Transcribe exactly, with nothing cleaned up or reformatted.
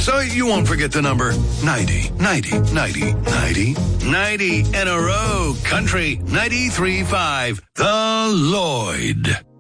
So you won't forget the number ninety, ninety, ninety, ninety, ninety in a row. Country ninety-three point five. The Lloyd.